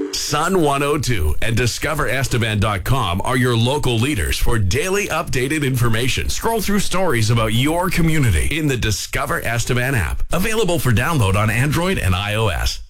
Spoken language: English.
Sun 102 and DiscoverEsteban.com are your local leaders for daily updated information. Scroll through stories about your community in the Discover Esteban app. Available for download on Android and iOS.